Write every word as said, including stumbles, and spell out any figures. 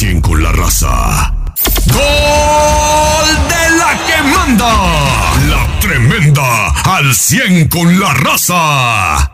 cien con la raza. ¡Gol de la que manda! La tremenda al cien con la raza.